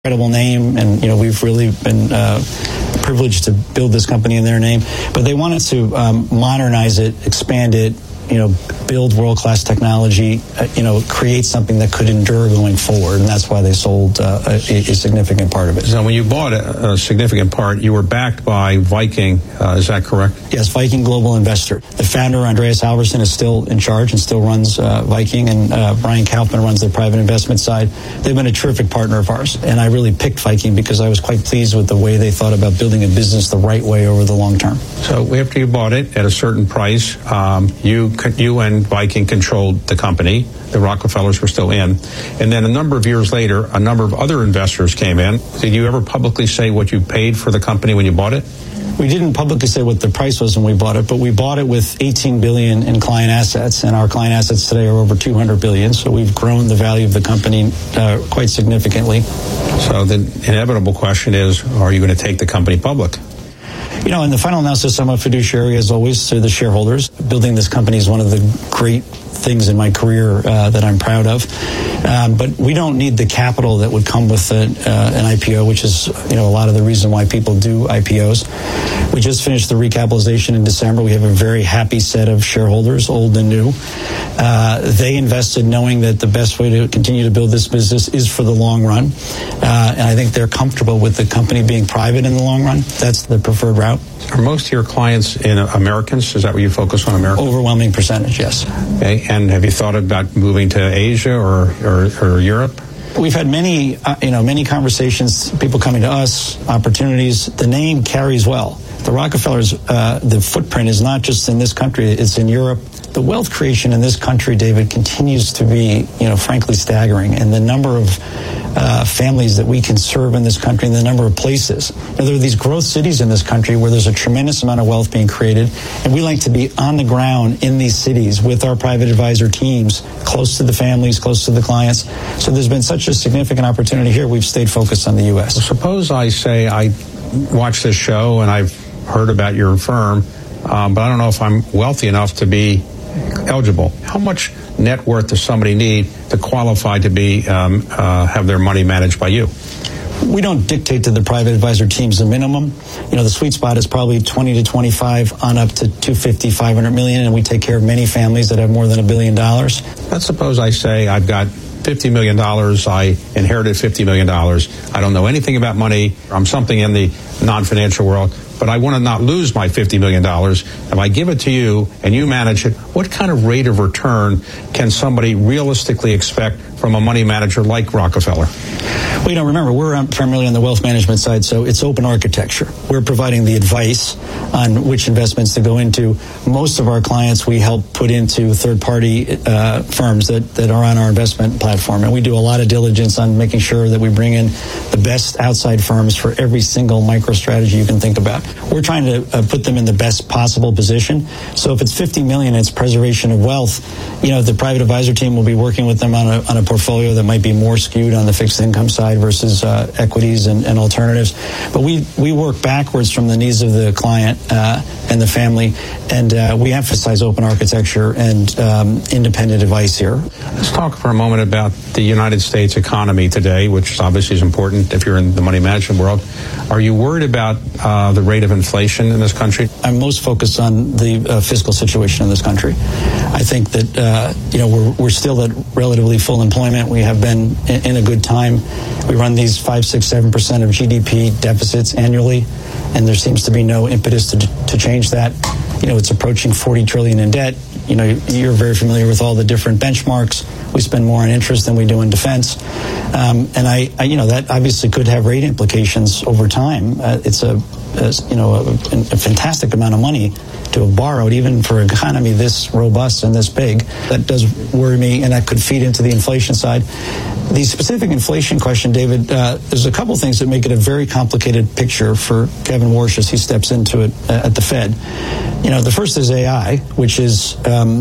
incredible name, and we've really been privileged to build this company in their name. But they wanted to modernize it, expand it, build world-class technology, create something that could endure going forward, and that's why they sold a significant part of it. So when you bought a significant part, you were backed by Viking, is that correct? Yes, Viking Global Investor. The founder, Andreas Halvorsen, is still in charge and still runs Viking, and Brian Kaufman runs the private investment side. They've been a terrific partner of ours, and I really picked Viking because I was quite pleased with the way they thought about building a business the right way over the long term. So after you bought it at a certain price, you and Viking controlled the company. The Rockefellers were still in. And then a number of years later, a number of other investors came in. Did you ever publicly say what you paid for the company when you bought it? We didn't publicly say what the price was when we bought it, but we bought it with $18 billion in client assets, and our client assets today are over $200 billion. So we've grown the value of the company quite significantly. So the inevitable question is, are you going to take the company public? In the final analysis, I'm a fiduciary, as always, to the shareholders. Building this company is one of the great things in my career that I'm proud of. But we don't need the capital that would come with an IPO, which is, a lot of the reason why people do IPOs. We just finished the recapitalization in December. We have a very happy set of shareholders, old and new. They invested knowing that the best way to continue to build this business is for the long run. And I think they're comfortable with the company being private in the long run. That's the preferred route. Are most of your clients in Americans? Is that where you focus on, Americans? Overwhelming percentage, yes. Okay. And have you thought about moving to Asia or Europe? We've had many conversations, people coming to us, opportunities. The name carries well. The Rockefellers, the footprint is not just in this country, it's in Europe. The wealth creation in this country, David, continues to be, frankly staggering. And the number of families that we can serve in this country and the number of places. There are these growth cities in this country where there's a tremendous amount of wealth being created. And we like to be on the ground in these cities with our private advisor teams, close to the families, close to the clients. So there's been such a significant opportunity here. We've stayed focused on the U.S. Well, suppose I say I watch this show and I've heard about your firm, but I don't know if I'm wealthy enough to be eligible. How much net worth does somebody need to qualify to be have their money managed by you? We don't dictate to the private advisor teams the minimum. The sweet spot is probably 20 to 25 on up to 250, 500 million, and we take care of many families that have more than $1 billion. Let's suppose I say I've got $50 million. I inherited $50 million. I don't know anything about money. I'm something in the non-financial world, but I want to not lose my $50 million. If I give it to you and you manage it, what kind of rate of return can somebody realistically expect from a money manager like Rockefeller? Well, remember, we're primarily on the wealth management side, so it's open architecture. We're providing the advice on which investments to go into. Most of our clients we help put into third-party firms that are on our investment platform, and we do a lot of diligence on making sure that we bring in the best outside firms for every single micro strategy you can think about. We're trying to put them in the best possible position. So if it's $50 million, it's preservation of wealth. The private advisor team will be working with them on a portfolio that might be more skewed on the fixed income side versus equities and alternatives. But we work backwards from the needs of the client and the family, and we emphasize open architecture and independent advice here. Let's talk for a moment about the United States economy today, which obviously is important if you're in the money management world. Are you worried about the rate of inflation in this country? I'm most focused on the fiscal situation in this country. I think that we're still at relatively full employment. We have been in a good time. We run these 5, 6, 7% of GDP deficits annually, and there seems to be no impetus to change that. It's approaching $40 trillion in debt. You're very familiar with all the different benchmarks. We spend more on interest than we do in defense, and that obviously could have rate implications over time. It's a fantastic amount of money to have borrowed, even for an economy this robust and this big. That does worry me, and that could feed into the inflation side. The specific inflation question, David, there's a couple things that make it a very complicated picture for Kevin Warsh as he steps into it at the Fed. The first is AI, which is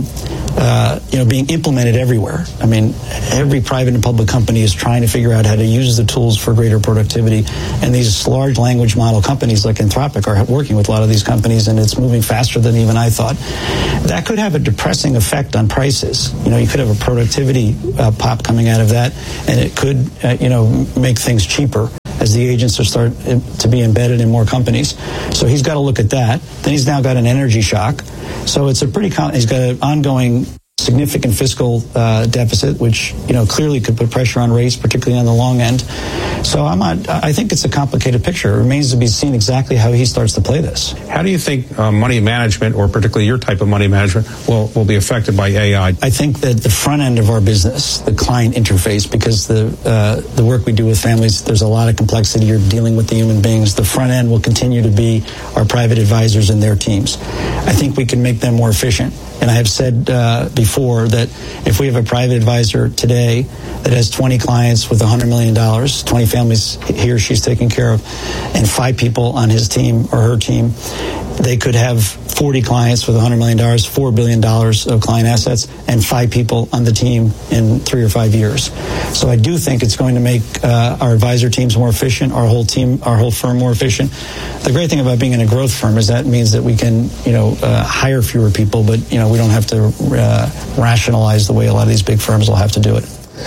being implemented everywhere. I mean, every private and public company is trying to figure out how to use the tools for greater productivity. And these large language model companies like Anthropic are working with a lot of these companies, and it's moving faster than even I thought. That could have a depressing effect on prices. You could have a productivity pop coming out of that, and it could, make things cheaper as the agents are start to be embedded in more companies. So he's got to look at that. Then he's now got an energy shock. So it's he's got an ongoing significant fiscal deficit, which clearly could put pressure on rates, particularly on the long end. So I think it's a complicated picture. It remains to be seen exactly how he starts to play this. How do you think money management, or particularly your type of money management, will be affected by AI? I think that the front end of our business, the client interface, because the work we do with families, there's a lot of complexity. You're dealing with the human beings. The front end will continue to be our private advisors and their teams. I think we can make them more efficient. And I have said before that if we have a private advisor today that has 20 clients with $100 million, 20 families he or she's taking care of, and 5 people on his team or her team, they could have 40 clients with $100 million, $4 billion of client assets, and 5 people on the team in 3 or 5 years. So I do think it's going to make our advisor teams more efficient, our whole firm more efficient. The great thing about being in a growth firm is that means that we can, hire fewer people, but, we don't have to rationalize the way a lot of these big firms will have to do it.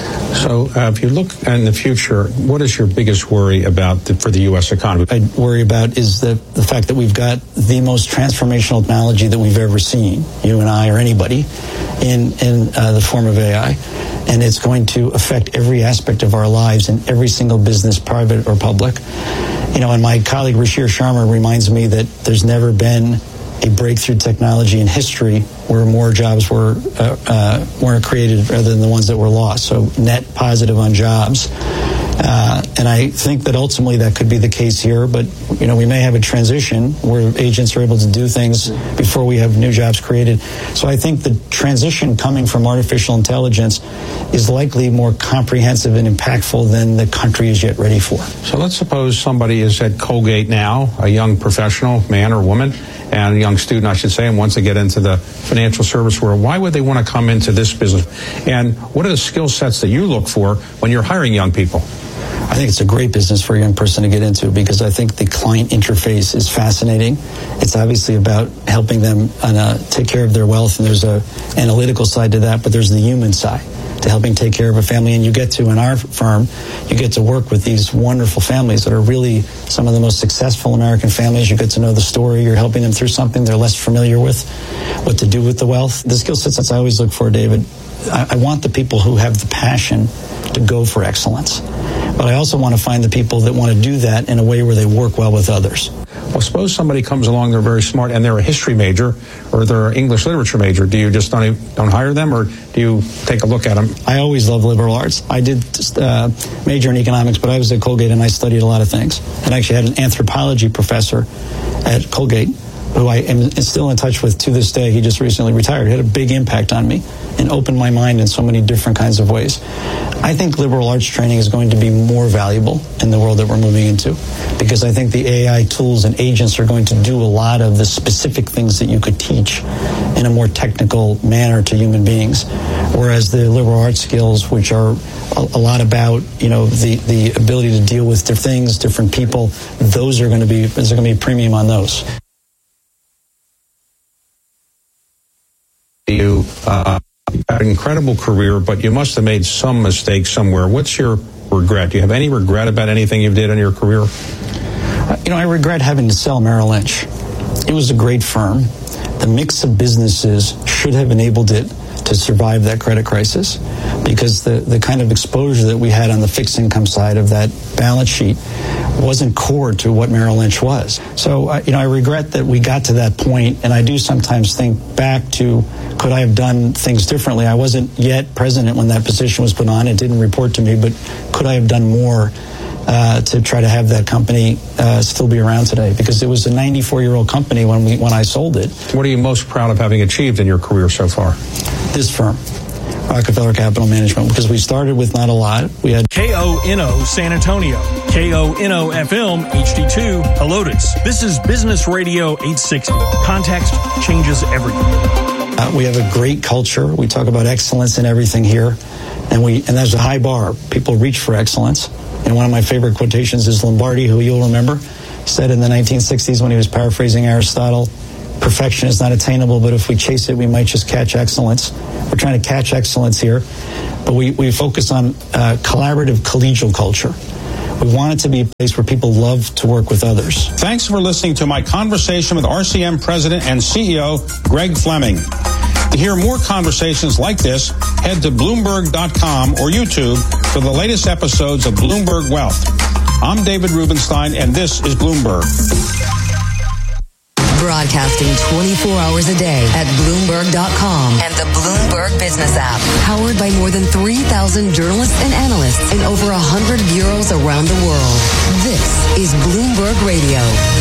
So if you look in the future, what is your biggest worry about for the U.S. economy? I worry about is the fact that we've got the most transformational technology that we've ever seen, you and I or anybody, in the form of AI. And it's going to affect every aspect of our lives in every single business, private or public. And my colleague Rashir Sharma reminds me that there's never been a breakthrough technology in history where more jobs were created rather than the ones that were lost. So net positive on jobs. And I think that ultimately that could be the case here, but we may have a transition where agents are able to do things before we have new jobs created. So I think the transition coming from artificial intelligence is likely more comprehensive and impactful than the country is yet ready for. So let's suppose somebody is at Colgate now, a young professional, man or woman, and a young student, I should say, and wants to get into the financial service world. Why would they want to come into this business? And what are the skill sets that you look for when you're hiring young people? I think it's a great business for a young person to get into because I think the client interface is fascinating. It's obviously about helping them take care of their wealth, and there's an analytical side to that, but there's the human side to helping take care of a family. And you get to, in our firm, you get to work with these wonderful families that are really some of the most successful American families. You get to know the story. You're helping them through something they're less familiar with, what to do with the wealth. The skill sets I always look for, David, I want the people who have the passion to go for excellence. But I also want to find the people that want to do that in a way where they work well with others. Well, suppose somebody comes along, they're very smart, and they're a history major or they're an English literature major. Do you just don't hire them, or do you take a look at them? I always love liberal arts. I did major in economics, but I was at Colgate and I studied a lot of things. And I actually had an anthropology professor at Colgate who I am still in touch with to this day. He just recently retired. He had a big impact on me and opened my mind in so many different kinds of ways. I think liberal arts training is going to be more valuable in the world that we're moving into because I think the AI tools and agents are going to do a lot of the specific things that you could teach in a more technical manner to human beings, whereas the liberal arts skills, which are a lot about the ability to deal with different things, different people, there's going to be a premium on those. You had an incredible career, but you must have made some mistakes somewhere. What's your regret? Do you have any regret about anything you did in your career? I regret having to sell Merrill Lynch. It was a great firm. The mix of businesses should have enabled it to survive that credit crisis because the kind of exposure that we had on the fixed income side of that balance sheet wasn't core to what Merrill Lynch was. So, I regret that we got to that point, and I do sometimes think back to, could I have done things differently? I wasn't yet president when that position was put on. It didn't report to me, but could I have done more to try to have that company still be around today? Because it was a 94-year-old company when I sold it. What are you most proud of having achieved in your career so far? This firm, Rockefeller Capital Management, because we started with not a lot. We had KONO San Antonio. KONO-FM HD2, Helotes. This is Business Radio 860. Context changes everything. We have a great culture. We talk about excellence in everything here. And there's a high bar. People reach for excellence. And one of my favorite quotations is Lombardi, who you'll remember, said in the 1960s when he was paraphrasing Aristotle, perfection is not attainable, but if we chase it, we might just catch excellence. We're trying to catch excellence here. But we focus on collaborative collegial culture. We want it to be a place where people love to work with others. Thanks for listening to my conversation with RCM President and CEO Greg Fleming. To hear more conversations like this, head to Bloomberg.com or YouTube for the latest episodes of Bloomberg Wealth. I'm David Rubenstein, and this is Bloomberg. Broadcasting 24 hours a day at Bloomberg.com and the Bloomberg Business app. Powered by more than 3,000 journalists and analysts in over 100 bureaus around the world. This is Bloomberg Radio.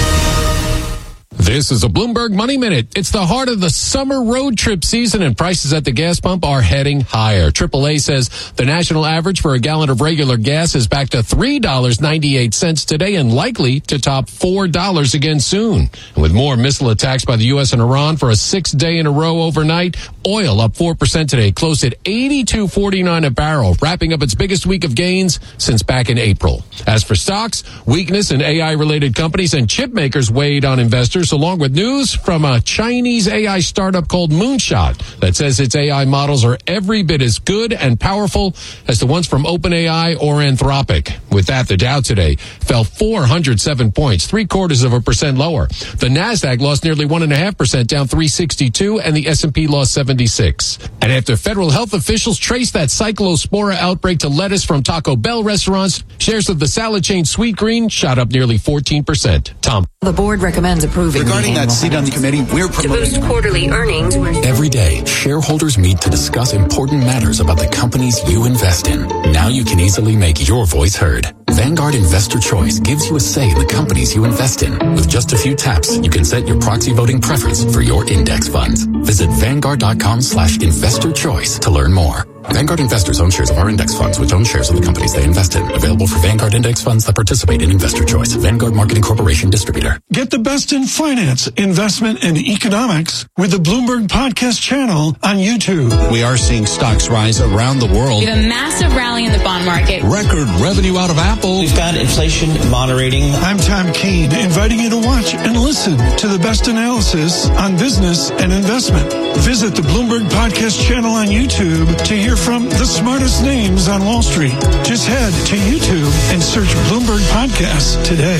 This is a Bloomberg Money Minute. It's the heart of the summer road trip season, and prices at the gas pump are heading higher. AAA says the national average for a gallon of regular gas is back to $3.98 today and likely to top $4 again soon. And with more missile attacks by the U.S. and Iran for a 6th day in a row overnight, oil up 4% today, close at $82.49 a barrel, wrapping up its biggest week of gains since back in April. As for stocks, weakness in AI-related companies and chip makers weighed on investors, along with news from a Chinese AI startup called Moonshot that says its AI models are every bit as good and powerful as the ones from OpenAI or Anthropic. With that, the Dow today fell 407 points, 0.75% lower. The Nasdaq lost nearly 1.5%, down 362, and the S&P lost 76. And after federal health officials traced that cyclospora outbreak to lettuce from Taco Bell restaurants, shares of the salad chain Sweetgreen shot up nearly 14%. Tom. The board recommends approving. Regarding that seat on the committee, we're to boost quarterly earnings. Every day, shareholders meet to discuss important matters about the companies you invest in. Now you can easily make your voice heard. Vanguard Investor Choice gives you a say in the companies you invest in. With just a few taps, you can set your proxy voting preference for your index funds. Visit Vanguard.com/investor choice to learn more. Vanguard investors own shares of our index funds, which own shares of the companies they invest in. Available for Vanguard index funds that participate in Investor Choice. Vanguard Marketing Corporation Distributor. Get the best in finance, investment, and economics with the Bloomberg Podcast channel on YouTube. We are seeing stocks rise around the world. We have a massive rally in the bond market. Record revenue out of Apple. We've got inflation moderating. I'm Tom Keene, inviting you to watch and listen to the best analysis on business and investment. Visit the Bloomberg Podcast channel on YouTube to hear from the smartest names on Wall Street. Just head to YouTube and search Bloomberg Podcasts today.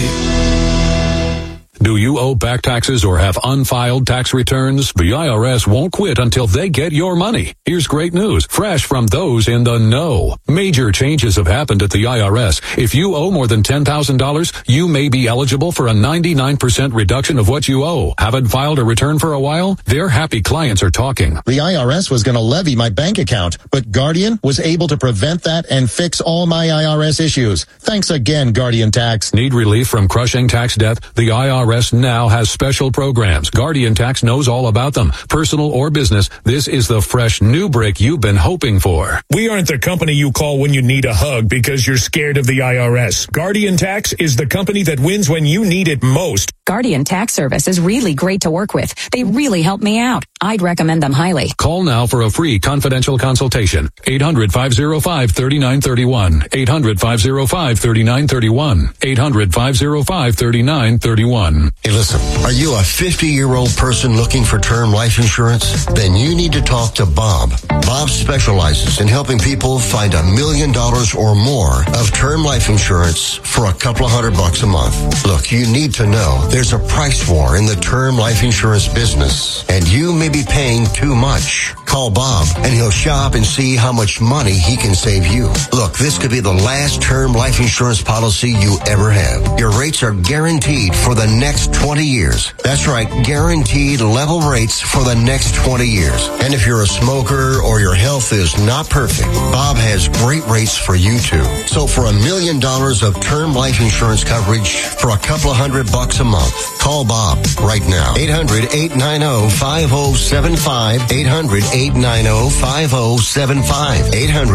Do you owe back taxes or have unfiled tax returns? The IRS won't quit until they get your money. Here's great news, fresh from those in the know. Major changes have happened at the IRS. If you owe more than $10,000, you may be eligible for a 99% reduction of what you owe. Haven't filed a return for a while? Their happy clients are talking. The IRS was going to levy my bank account, but Guardian was able to prevent that and fix all my IRS issues. Thanks again, Guardian Tax. Need relief from crushing tax debt? The IRS now has special programs. Guardian Tax knows all about them. Personal or business, this is the fresh new break you've been hoping for. We aren't the company you call when you need a hug because you're scared of the IRS. Guardian Tax is the company that wins when you need it most. Guardian Tax Service is really great to work with. They really help me out. I'd recommend them highly. Call now for a free confidential consultation. 800-505-3931. 800-505-3931. 800-505-3931. Hey, listen, are you a 50-year-old person looking for term life insurance? Then you need to talk to Bob. Bob specializes in helping people find $1 million or more of term life insurance for a couple of $100 a month. Look, you need to know there's a price war in the term life insurance business, and you may be paying too much. Call Bob, and he'll shop and see how much money he can save you. Look, this could be the last term life insurance policy you ever have. Your rates are guaranteed for the next 20 years. That's right, guaranteed level rates for the next 20 years. And if you're a smoker or your health is not perfect, Bob has great rates for you too. So for $1 million of term life insurance coverage for a couple of $100 a month, call Bob right now. 800-890-5075. 800-890-5075. 800-890-5075.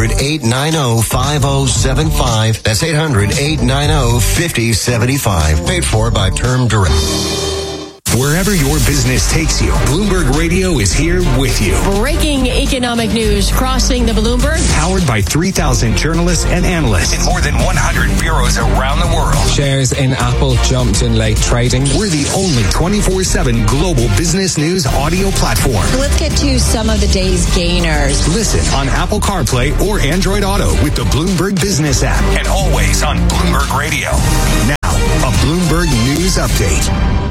800-890-5075. That's 800-890-5075. Paid for by Term Direct. Wherever your business takes you, Bloomberg Radio is here with you. Breaking economic news crossing the Bloomberg. Powered by 3,000 journalists and analysts in more than 100 bureaus around the world. Shares in Apple jumped in late trading. We're the only 24/7 global business news audio platform. Let's get to some of the day's gainers. Listen on Apple CarPlay or Android Auto with the Bloomberg Business app. And always on Bloomberg Radio. Now, a Bloomberg News Update.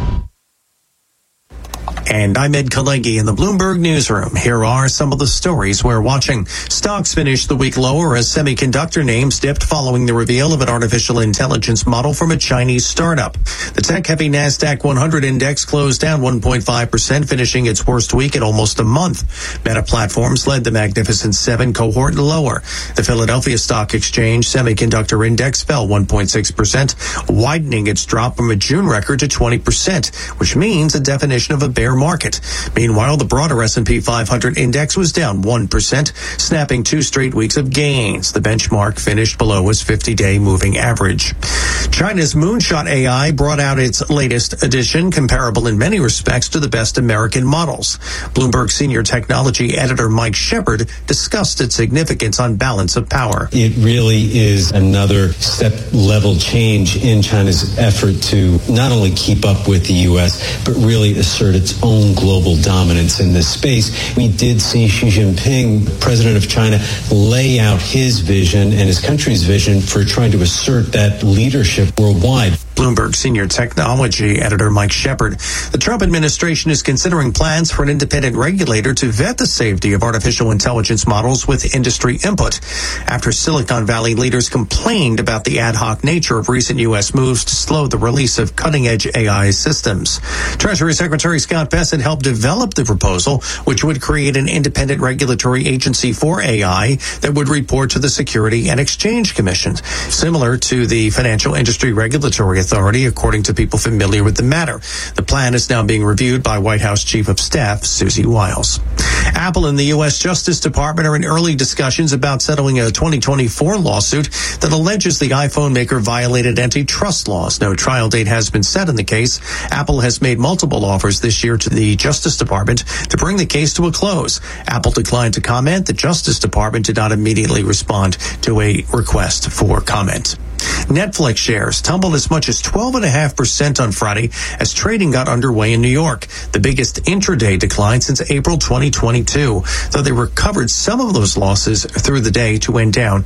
And I'm Ed Kalegi in the Bloomberg Newsroom. Here are some of the stories we're watching. Stocks finished the week lower as semiconductor names dipped following the reveal of an artificial intelligence model from a Chinese startup. The tech-heavy NASDAQ 100 index closed down 1.5%, finishing its worst week in almost a month. Meta Platforms led the Magnificent Seven cohort lower. The Philadelphia Stock Exchange semiconductor index fell 1.6%, widening its drop from a June record to 20%, which means a definition of a bear market. Meanwhile, the broader S&P 500 index was down 1%, snapping 2 straight weeks of gains. The benchmark finished below its 50-day moving average. China's Moonshot AI brought out its latest edition, comparable in many respects to the best American models. Bloomberg senior technology editor Mike Shepard discussed its significance on balance of power. It really is another step-level change in China's effort to not only keep up with the U.S., but really assert its own global dominance in this space. We did see Xi Jinping, president of China, lay out his vision and his country's vision for trying to assert that leadership worldwide. Bloomberg senior technology editor Mike Shepard. The Trump administration is considering plans for an independent regulator to vet the safety of artificial intelligence models with industry input after Silicon Valley leaders complained about the ad hoc nature of recent U.S. moves to slow the release of cutting-edge AI systems. Treasury Secretary Scott Bessent helped develop the proposal, which would create an independent regulatory agency for AI that would report to the Security and Exchange Commission, similar to the Financial Industry Regulatory Authority, according to people familiar with the matter. The plan is now being reviewed by White House Chief of Staff Susie Wiles. Apple and the U.S. Justice Department are in early discussions about settling a 2024 lawsuit that alleges the iPhone maker violated antitrust laws. No trial date has been set in the case. Apple has made multiple offers this year to the Justice Department to bring the case to a close. Apple declined to comment. The Justice Department did not immediately respond to a request for comment. Netflix shares tumbled as much as 12.5% on Friday as trading got underway in New York, the biggest intraday decline since April 2022, though they recovered some of those losses through the day to end down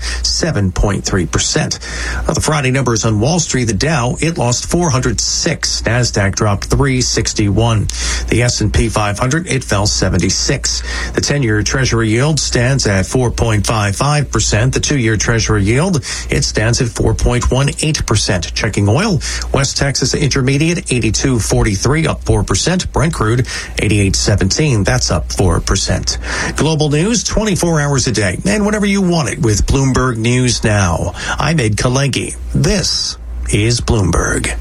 7.3%. The Friday numbers on Wall Street, the Dow, it lost 406. NASDAQ dropped 361. The S&P 500, it fell 76. The 10-year Treasury yield stands at 4.55%. The 2-year Treasury yield, it stands at 4.18%. Checking oil, West Texas Intermediate 82.43, up 4%. Brent crude 88.17, that's up 4%. Global news 24 hours a day and whenever you want it with Bloomberg News Now. I'm Ed Kalegi. This is Bloomberg.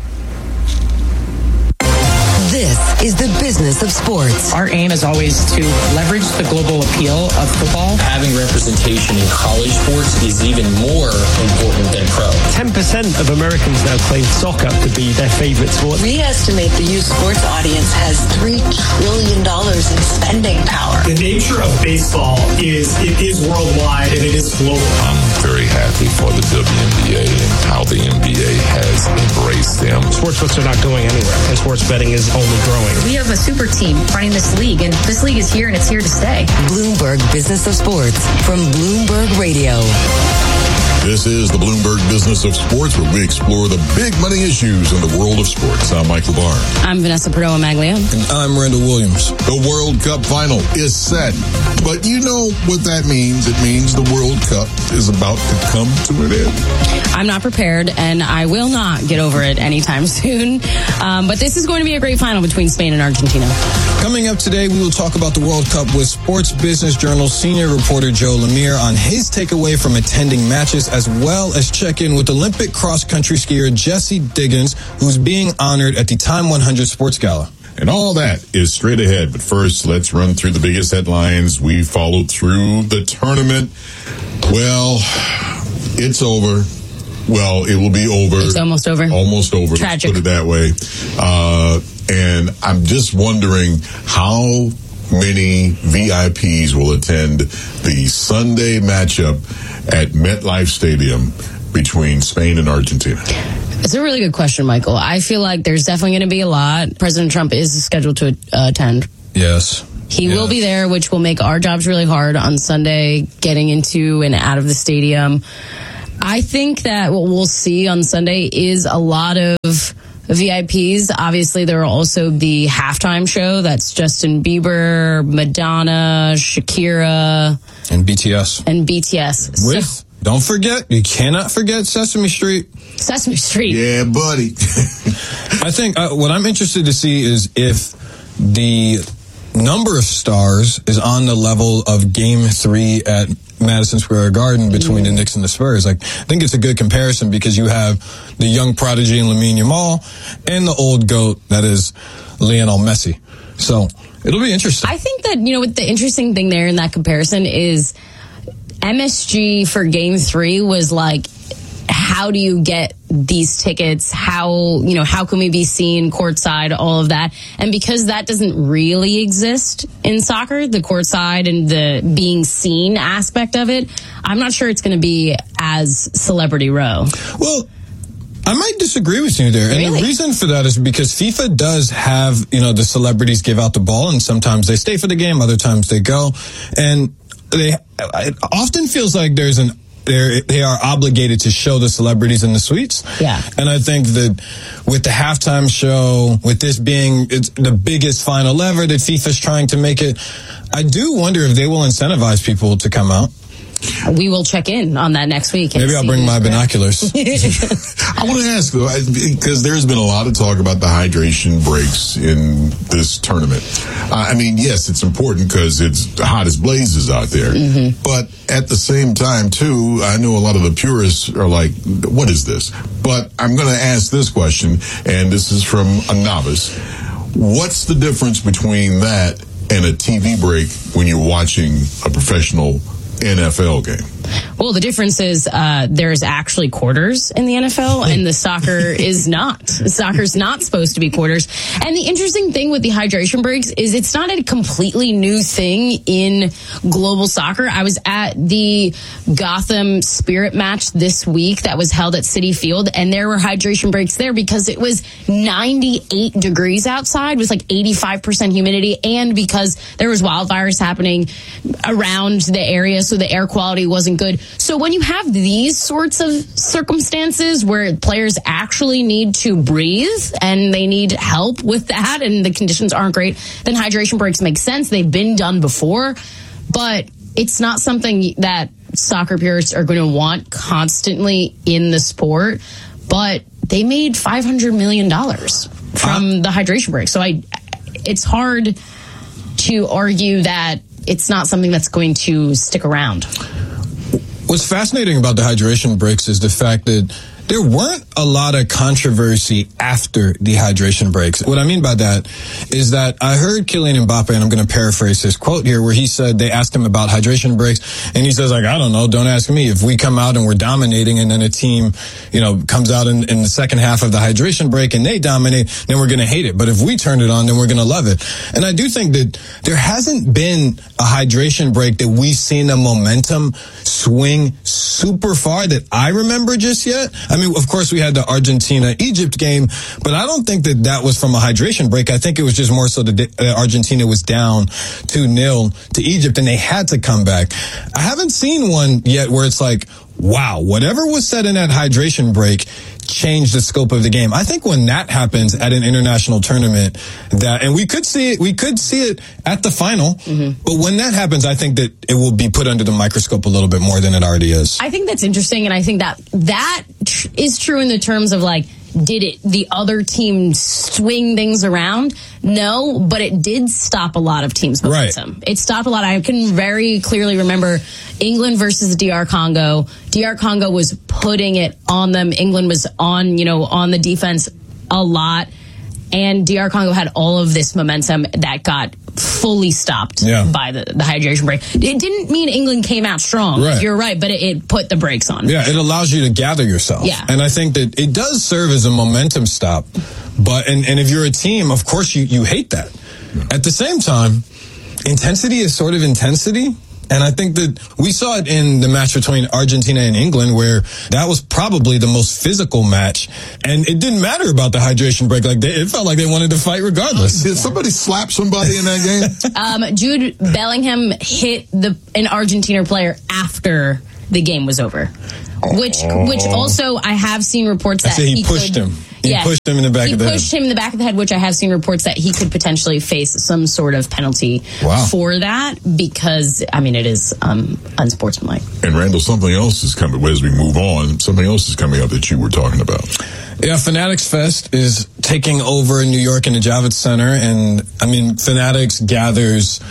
This is the business of sports. Our aim is always to leverage the global appeal of football. Having representation in college sports is even more important than pro. 10% of Americans now claim soccer to be their favorite sport. We estimate the youth sports audience has $3 trillion in spending power. The nature of baseball is it is worldwide and it is global. I'm very happy for the WNBA and how the NBA has embraced them. Sportsbooks are not going anywhere, and sports betting is only growing. We have a super team running this league, and this league is here, and it's here to stay. Bloomberg Business of Sports from Bloomberg Radio. This is the Bloomberg Business of Sports, where we explore the big money issues in the world of sports. I'm Michael Barr. I'm Vanessa Perdomo-Maglia. And I'm Randall Williams. The World Cup final is set. But you know what that means. It means the World Cup is about to come to an end. I'm not prepared, and I will not get over it anytime soon. But this is going to be a great final between Spain and Argentina. Coming up today, we will talk about the World Cup with Sports Business Journal senior reporter Joe Lemire on his takeaway from attending matches as well as check in with Olympic cross-country skier Jessie Diggins, who's being honored at the Time 100 Sports Gala. And all that is straight ahead. But first, let's run through the biggest headlines. We followed through the tournament. Well, it's over. Well, it will be over. It's almost over. Almost over. Tragic. Let's put it that way. And I'm just wondering how many VIPs will attend the Sunday matchup at MetLife Stadium between Spain and Argentina. It's a really good question, Michael. I feel like there's definitely going to be a lot. President Trump is scheduled to attend. Yes. He will be there, which will make our jobs really hard on Sunday, getting into and out of the stadium. I think that what we'll see on Sunday is a lot of VIPs. Obviously, there will also be halftime show. That's Justin Bieber, Madonna, Shakira. And BTS. With, don't forget, you cannot forget Sesame Street. Sesame Street. Yeah, buddy. I think what I'm interested to see is if the number of stars is on the level of Game 3 at Madison Square Garden between the Knicks and the Spurs. Like, I think it's a good comparison because you have the young prodigy in Lamine Yamal and the old GOAT that is Lionel Messi. So it'll be interesting. I think that, what the interesting thing there in that comparison is MSG for Game 3 was like, how do you get these tickets? How can we be seen courtside, all of that? And because that doesn't really exist in soccer, the courtside and the being seen aspect of it, I'm not sure it's going to be as Celebrity Row. Well, I might disagree with you there. And Really? The reason for that is because FIFA does have, the celebrities give out the ball, and sometimes they stay for the game, other times they go. And it often feels like they are obligated to show the celebrities in the suites. Yeah. And I think that with the halftime show, with this being it's the biggest final ever that FIFA's trying to make it, I do wonder if they will incentivize people to come out. We will check in on that next week. Maybe I'll bring my binoculars. I want to ask, though, because there's been a lot of talk about the hydration breaks in this tournament. I mean, yes, it's important because it's hot as blazes out there. Mm-hmm. But at the same time, too, I know a lot of the purists are like, what is this? But I'm going to ask this question, and this is from a novice. What's the difference between that and a TV break when you're watching a professional NFL game? Well, the difference is there's actually quarters in the NFL, and the soccer is not. The soccer's not supposed to be quarters. And the interesting thing with the hydration breaks is it's not a completely new thing in global soccer. I was at the Gotham Spirit match this week that was held at Citi Field, and there were hydration breaks there because it was 98 degrees outside with like 85% humidity, and because there was wildfires happening around the area, so the air quality wasn't good. So when you have these sorts of circumstances where players actually need to breathe and they need help with that and the conditions aren't great, then hydration breaks make sense. They've been done before, but it's not something that soccer purists are going to want constantly in the sport. But they made $500 million from the hydration break. So it's hard to argue that it's not something that's going to stick around. What's fascinating about the hydration breaks is the fact that there weren't a lot of controversy after the hydration breaks. What I mean by that is that I heard Kylian Mbappe, and I'm going to paraphrase his quote here, where he said they asked him about hydration breaks, and he says, like, I don't know, don't ask me. If we come out and we're dominating, and then a team, comes out in the second half of the hydration break and they dominate, then we're going to hate it. But if we turn it on, then we're going to love it. And I do think that there hasn't been a hydration break that we've seen the momentum swing super far that I remember just yet. I mean, of course, we had the Argentina-Egypt game, but I don't think that was from a hydration break. I think it was just more so that Argentina was down 2-0 to Egypt, and they had to come back. I haven't seen one yet where it's like, wow, whatever was said in that hydration break changed the scope of the game. I think when that happens at an international tournament, and we could see it at the final, but when that happens, I think that it will be put under the microscope a little bit more than it already is. I think that's interesting, and I think that is true in the terms of, like, did the other team swing things around? No, but it did stop a lot of teams' momentum. Right. It stopped a lot. I can very clearly remember England versus DR Congo. DR Congo was putting it on them. England was on the defense a lot. And DR Congo had all of this momentum that got fully stopped by the hydration break. It didn't mean England came out strong. Right. You're right, but it put the brakes on. Yeah, it allows you to gather yourself. Yeah. And I think that it does serve as a momentum stop. But and if you're a team, of course you hate that. At the same time, intensity is sort of intensity. And I think that we saw it in the match between Argentina and England, where that was probably the most physical match. And it didn't matter about the hydration break. It felt like they wanted to fight regardless. Did somebody slap somebody in that game? Jude Bellingham hit an Argentina player after the game was over. Which also I have seen reports that he pushed him. He pushed him in the back of the head. He pushed him in the back of the head, which I have seen reports that he could potentially face some sort of penalty for that because, it is unsportsmanlike. And Randall, something else is coming, as we move on, something else is coming up that you were talking about. Yeah, Fanatics Fest is taking over in New York in the Javits Center. And, Fanatics gathers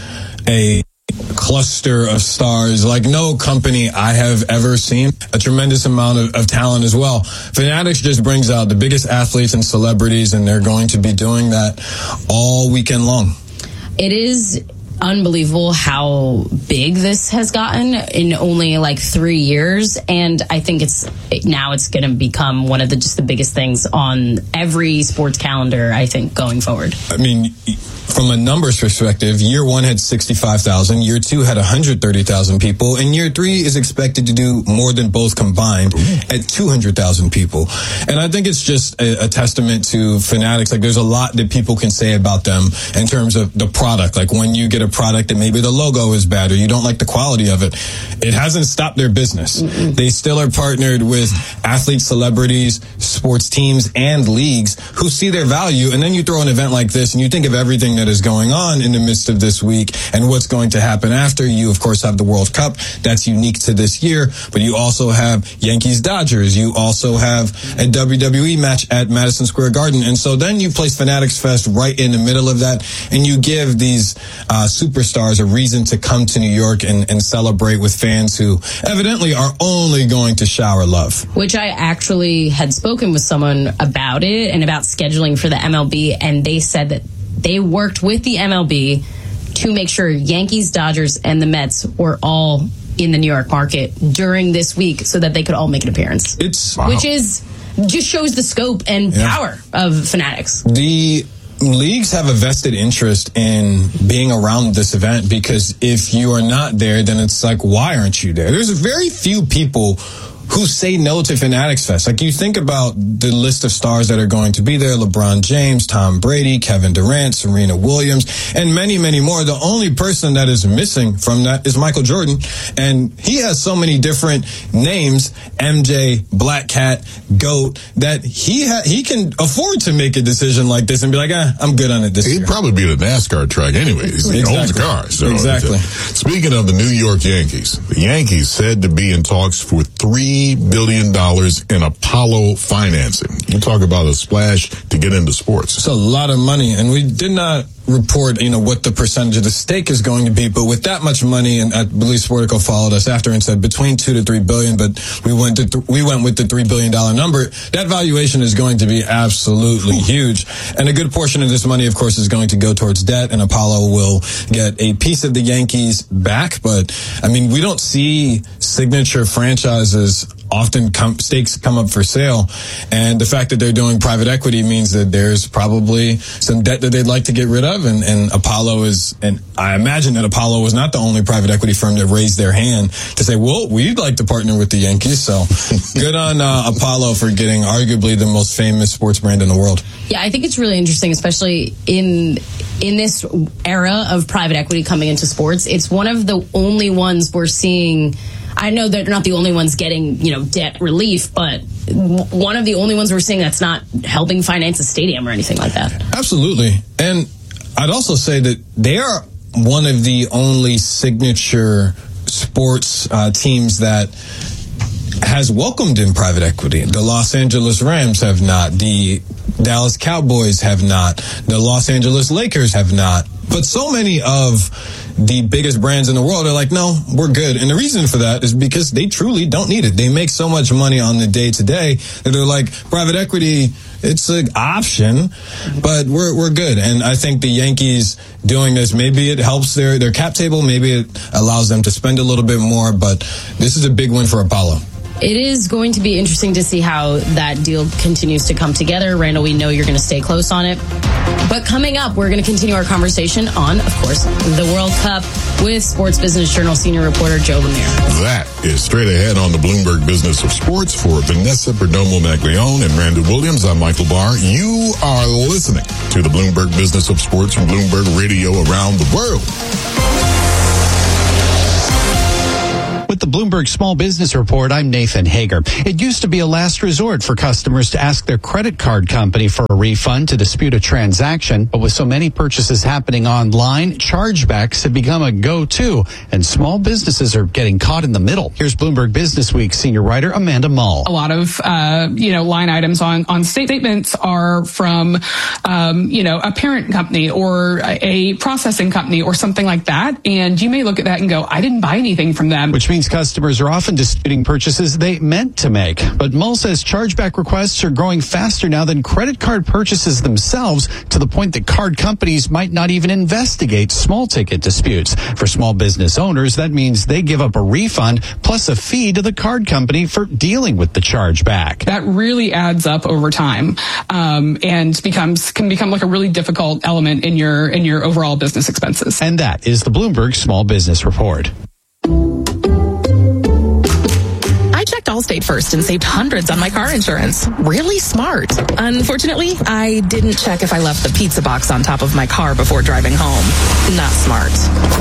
a cluster of stars like no company I have ever seen. A tremendous amount of talent as well. Fanatics just brings out the biggest athletes and celebrities, and they're going to be doing that all weekend long. It is unbelievable how big this has gotten in only 3 years, and I think it's going to become one of the biggest things on every sports calendar, I think, going forward. From a numbers perspective, year 1 had 65,000, year 2 had 130,000 people, and year 3 is expected to do more than both combined at 200,000 people. And I think it's just a testament to Fanatics. There's a lot that people can say about them in terms of the product. When you get a product and maybe the logo is bad or you don't like the quality of it, it hasn't stopped their business. Mm-mm. They still are partnered with athletes, celebrities, sports teams, and leagues who see their value. And then you throw an event like this and you think of everything that is going on in the midst of this week and what's going to happen after. You, of course, have the World Cup. That's unique to this year. But you also have Yankees-Dodgers. You also have a WWE match at Madison Square Garden. And so then you place Fanatics Fest right in the middle of that, and you give these superstars a reason to come to New York and celebrate with fans who evidently are only going to shower love. Which I actually had spoken with someone about it and about scheduling for the MLB, and they said that they worked with the MLB to make sure Yankees, Dodgers, and the Mets were all in the New York market during this week so that they could all make an appearance. Which just shows the scope and power of Fanatics. The leagues have a vested interest in being around this event because if you are not there, then it's why aren't you there? There's very few people who say no to Fanatics Fest. You think about the list of stars that are going to be there: LeBron James, Tom Brady, Kevin Durant, Serena Williams, and many, many more. The only person that is missing from that is Michael Jordan, and he has so many different names, MJ, Black Cat, GOAT, that he can afford to make a decision like this and be like, I'm good on it this year. He'd probably be at a NASCAR track anyway. He owns the car. So exactly. Speaking of the New York Yankees, the Yankees said to be in talks for $3 billion in Apollo financing. You talk about a splash to get into sports. It's a lot of money, and we did not report, what the percentage of the stake is going to be, but with that much money, and I believe Sportico followed us after and said between 2 to 3 billion, but we went with the $3 billion number. That valuation is going to be absolutely huge, and a good portion of this money, of course, is going to go towards debt, and Apollo will get a piece of the Yankees back. But we don't see signature franchises often stakes come up for sale, and the fact that they're doing private equity means that there's probably some debt that they'd like to get rid of, and Apollo is, and I imagine that Apollo was not the only private equity firm that raised their hand to say, well, we'd like to partner with the Yankees. So good on Apollo for getting arguably the most famous sports brand in the world. Yeah, I think it's really interesting, especially in this era of private equity coming into sports. It's one of the only ones we're seeing. I know they're not the only ones getting, debt relief, but one of the only ones we're seeing that's not helping finance a stadium or anything like that. Absolutely. And I'd also say that they are one of the only signature sports teams that has welcomed in private equity. The Los Angeles Rams have not. The Dallas Cowboys have not. The Los Angeles Lakers have not. But so many of the biggest brands in the world are like, no, we're good. And the reason for that is because they truly don't need it. They make so much money on the day-to-day that they're like, private equity, it's an option, but we're good. And I think the Yankees doing this, maybe it helps their cap table, maybe it allows them to spend a little bit more, but this is a big win for Apollo. It is going to be interesting to see how that deal continues to come together. Randall, we know you're going to stay close on it. But coming up, we're going to continue our conversation on, of course, the World Cup with Sports Business Journal senior reporter Joe Lemire. That is straight ahead on the Bloomberg Business of Sports for Vanessa Perdomo-Maglione and Randall Williams. I'm Michael Barr. You are listening to the Bloomberg Business of Sports from Bloomberg Radio around the world. With the Bloomberg Small Business Report, I'm Nathan Hager. It used to be a last resort for customers to ask their credit card company for a refund to dispute a transaction. But with so many purchases happening online, chargebacks have become a go-to, and small businesses are getting caught in the middle. Here's Bloomberg Business Week senior writer Amanda Mull. A lot of, line items on statements are from, a parent company or a processing company or something like that. And you may look at that and go, I didn't buy anything from them. Which means customers are often disputing purchases they meant to make. But Mull says chargeback requests are growing faster now than credit card purchases themselves, to the point that card companies might not even investigate small ticket disputes. For small business owners, that means they give up a refund plus a fee to the card company for dealing with the chargeback. That really adds up over time, and can become like a really difficult element in your overall business expenses. And that is the Bloomberg Small Business Report. I checked Allstate first and saved hundreds on my car insurance. Really smart. Unfortunately, I didn't check if I left the pizza box on top of my car before driving home. Not smart.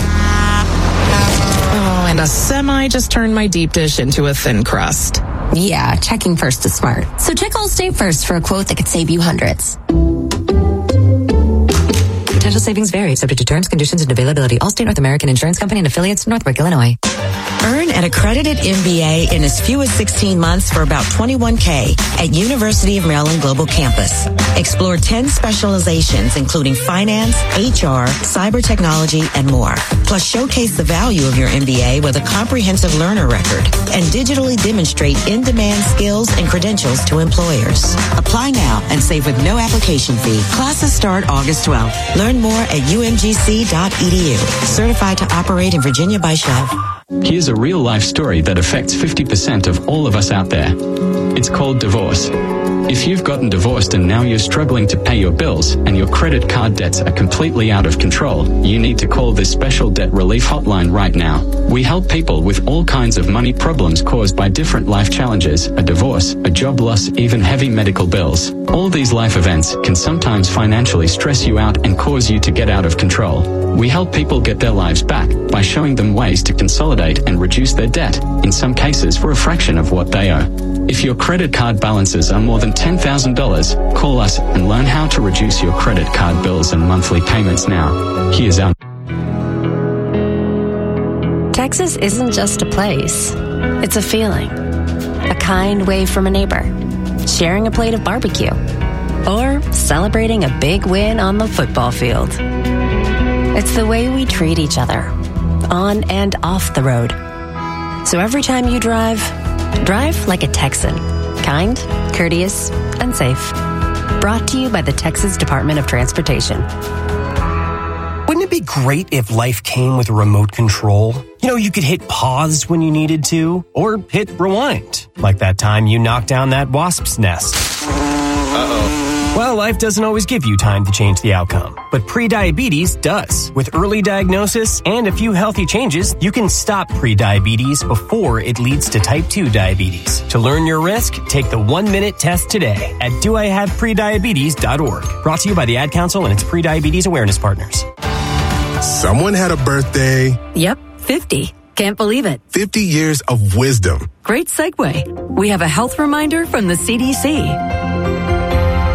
Oh, and a semi just turned my deep dish into a thin crust. Yeah, checking first is smart. So check Allstate first for a quote that could save you hundreds. Potential savings vary, subject to terms, conditions, and availability. Allstate North American Insurance Company and affiliates, Northbrook, Illinois. Earn an accredited MBA in as few as 16 months for about $21K at University of Maryland Global Campus. Explore 10 specializations, including finance, HR, cyber technology, and more. Plus, showcase the value of your MBA with a comprehensive learner record and digitally demonstrate in-demand skills and credentials to employers. Apply now and save with no application fee. Classes start August 12th. Learn more at umgc.edu. Certified to operate in Virginia by Shell. Here's a real-life story that affects 50% of all of us out there. It's called divorce. If you've gotten divorced and now you're struggling to pay your bills and your credit card debts are completely out of control, you need to call this special debt relief hotline right now. We help people with all kinds of money problems caused by different life challenges, a divorce, a job loss, even heavy medical bills. All these life events can sometimes financially stress you out and cause you to get out of control. We help people get their lives back by showing them ways to consolidate and reduce their debt, in some cases for a fraction of what they owe. If your credit card balances are more than $10,000, call us and learn how to reduce your credit card bills and monthly payments now. Here's our... Texas isn't just a place. It's a feeling. A kind wave from a neighbor. Sharing a plate of barbecue. Or celebrating a big win on the football field. It's the way we treat each other, on and off the road. So every time you drive like a Texan. Kind, courteous, and safe. Brought to you by the Texas Department of Transportation. Wouldn't it be great if life came with a remote control? You know, you could hit pause when you needed to, or hit rewind, like that time you knocked down that wasp's nest. Uh-oh. Well, life doesn't always give you time to change the outcome, but prediabetes does. With early diagnosis and a few healthy changes, you can stop prediabetes before it leads to type 2 diabetes. To learn your risk, take the 1-minute test today at doihaveprediabetes.org. Brought to you by the Ad Council and its prediabetes awareness partners. Someone had a birthday. Yep, 50. Can't believe it. 50 years of wisdom. Great segue. We have a health reminder from the CDC.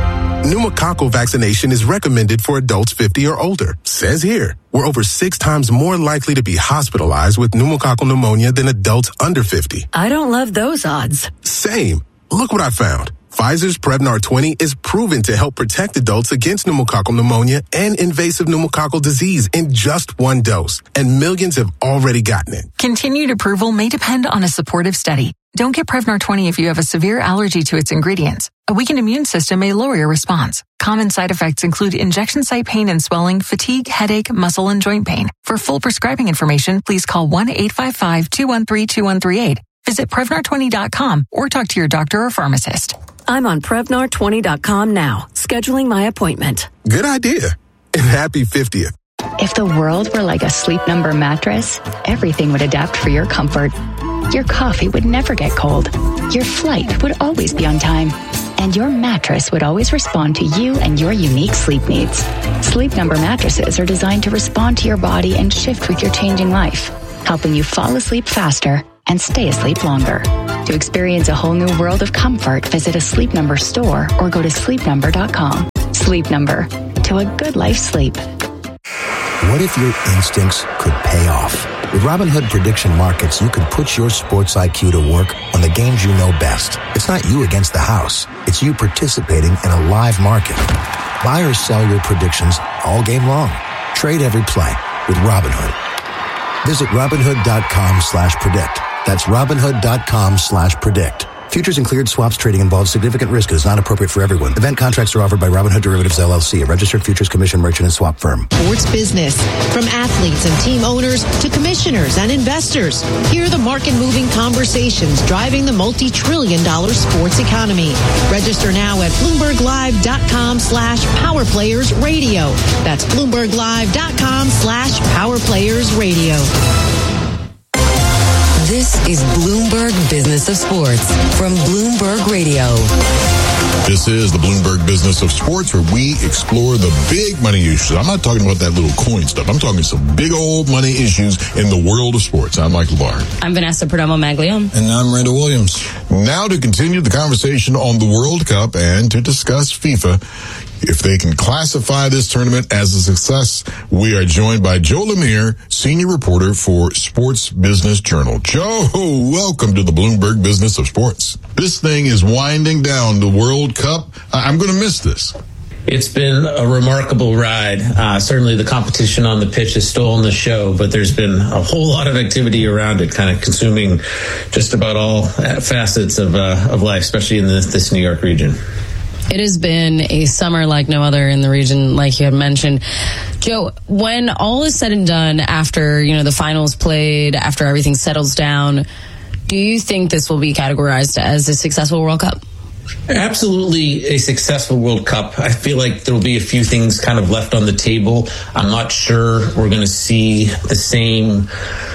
Pneumococcal vaccination is recommended for adults 50 or older. Says here, we're over 6 times more likely to be hospitalized with pneumococcal pneumonia than adults under 50. I don't love those odds. Same. Look what I found. Pfizer's Prevnar 20 is proven to help protect adults against pneumococcal pneumonia and invasive pneumococcal disease in just 1 dose, and millions have already gotten it. Continued approval may depend on a supportive study. Don't get Prevnar 20 if you have a severe allergy to its ingredients. A weakened immune system may lower your response. Common side effects include injection site pain and swelling, fatigue, headache, muscle, and joint pain. For full prescribing information, please call 1-855-213-2138. Visit Prevnar20.com or talk to your doctor or pharmacist. I'm on Prevnar20.com now, scheduling my appointment. Good idea. And happy 50th. If the world were like a Sleep Number mattress, everything would adapt for your comfort. Your coffee would never get cold. Your flight would always be on time. And your mattress would always respond to you and your unique sleep needs. Sleep Number mattresses are designed to respond to your body and shift with your changing life, helping you fall asleep faster and stay asleep longer. To experience a whole new world of comfort, visit a Sleep Number store or go to sleepnumber.com. Sleep Number, to a good life sleep. What if your instincts could pay off? With Robinhood Prediction Markets, you can put your sports IQ to work on the games you know best. It's not you against the house. It's you participating in a live market. Buy or sell your predictions all game long. Trade every play with Robinhood. Visit Robinhood.com/predict. That's Robinhood.com/predict. Futures and cleared swaps trading involves significant risk and is not appropriate for everyone. Event contracts are offered by Robinhood Derivatives LLC, a registered futures commission merchant and swap firm. Sports business. From athletes and team owners to commissioners and investors. Hear the market-moving conversations driving the multi-trillion-dollar sports economy. Register now at BloombergLive.com/PowerPlayersRadio. That's BloombergLive.com/PowerPlayersRadio. This is Bloomberg Business of Sports from Bloomberg Radio. This is the Bloomberg Business of Sports, where we explore the big money issues. I'm not talking about that little coin stuff. I'm talking some big old money issues in the world of sports. I'm Michael Barr. I'm Vanessa Perdomo-Maglione. And I'm Randall Williams. Now to continue the conversation on the World Cup and to discuss FIFA, if they can classify this tournament as a success, we are joined by Joe Lemire, senior reporter for Sports Business Journal. Joe, welcome to the Bloomberg Business of Sports. This thing is winding down, the World Cup. I'm going to miss this. It's been a remarkable ride. Certainly the competition on the pitch has stolen the show, but there's been a whole lot of activity around it, kind of consuming just about all facets of life, especially in this New York region. It has been a summer like no other in the region, like you had mentioned. Joe, when all is said and done, after the finals played, after everything settles down, do you think this will be categorized as a successful World Cup? Absolutely a successful World Cup. I feel like there will be a few things kind of left on the table. I'm not sure we're going to see the same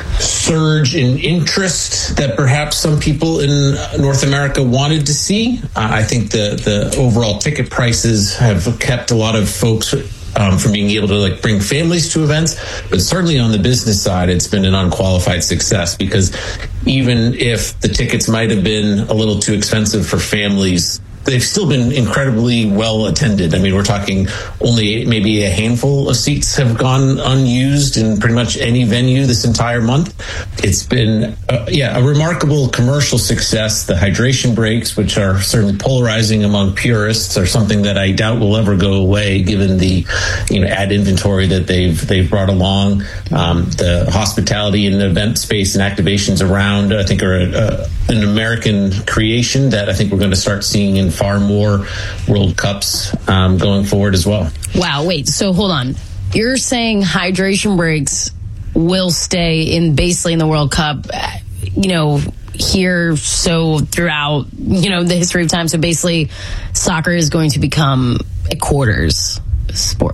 surge in interest that perhaps some people in North America wanted to see. I think the overall ticket prices have kept a lot of folks from being able to bring families to events, but certainly on the business side, it's been an unqualified success, because even if the tickets might have been a little too expensive for families, they've still been incredibly well attended. I mean, we're talking only maybe a handful of seats have gone unused in pretty much any venue this entire month. It's been, a remarkable commercial success. The hydration breaks, which are certainly polarizing among purists, are something that I doubt will ever go away, given the ad inventory that they've brought along. The hospitality and event space and activations around, I think, are an American creation that I think we're going to start seeing in far more World Cups going forward as well. Wow, wait, so hold on. You're saying hydration breaks will stay basically in the World Cup, here, so throughout, the history of time. So basically, soccer is going to become a quarters sport.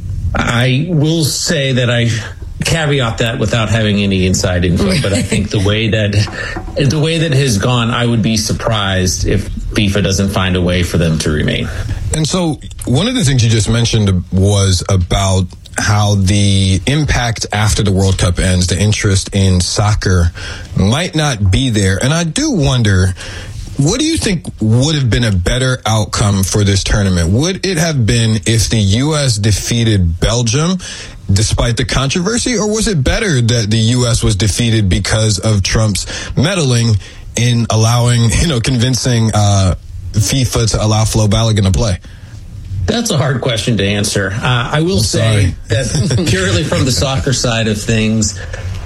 I will say that I caveat that without having any inside info, but I think the way that it has gone, I would be surprised if FIFA doesn't find a way for them to remain. And so one of the things you just mentioned was about how the impact after the World Cup ends, the interest in soccer might not be there. And I do wonder, what do you think would have been a better outcome for this tournament? Would it have been if the U.S. defeated Belgium despite the controversy, or was it better that the U.S. was defeated because of Trump's meddling in allowing, convincing FIFA to allow Flo Balogun to play? That's a hard question to answer. I will say that purely from the soccer side of things,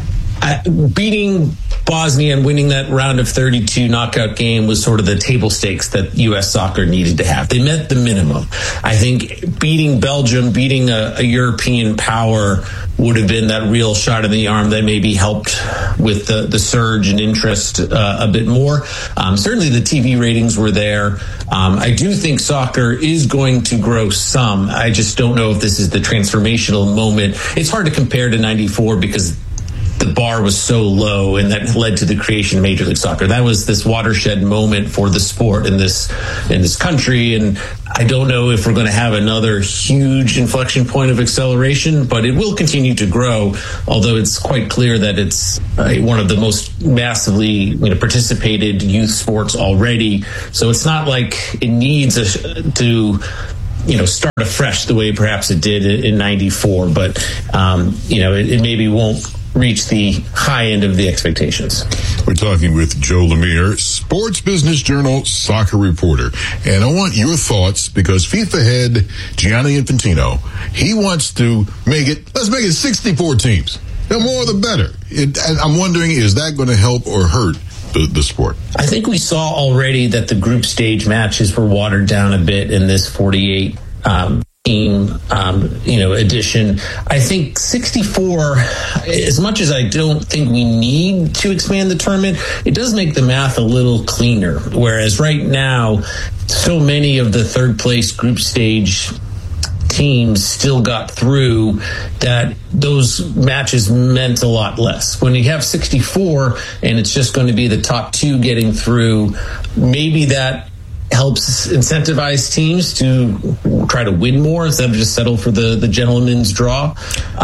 beating Bosnia and winning that round of 32 knockout game was sort of the table stakes that U.S. soccer needed to have. They met the minimum. I think beating Belgium, beating a European power would have been that real shot in the arm that maybe helped with the surge in interest a bit more. Certainly the TV ratings were there. I do think soccer is going to grow some. I just don't know if this is the transformational moment. It's hard to compare to 94 because the bar was so low, and that led to the creation of Major League Soccer. That was this watershed moment for the sport in this country, and I don't know if we're going to have another huge inflection point of acceleration, but it will continue to grow, although it's quite clear that it's one of the most massively participated youth sports already. So it's not like it needs to start afresh the way perhaps it did in 94, but it maybe won't reach the high end of the expectations. We're talking with Joe Lemire, Sports Business Journal soccer reporter. And I want your thoughts because FIFA head Gianni Infantino, he wants to let's make it 64 teams. The more the better. And I'm wondering, is that going to help or hurt the sport? I think we saw already that the group stage matches were watered down a bit in this 48 team edition. I think 64, as much as I don't think we need to expand the tournament, it does make the math a little cleaner. Whereas right now, so many of the third place group stage teams still got through that those matches meant a lot less. When you have 64 and it's just going to be the top two getting through, maybe that helps incentivize teams to try to win more instead of just settle for the gentleman's draw.